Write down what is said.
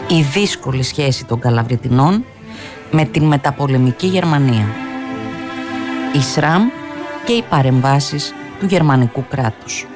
η δύσκολη σχέση των Καλαβριτινών με την μεταπολεμική Γερμανία, η ΣΡΑΜ και οι παρεμβάσεις του γερμανικού κράτους.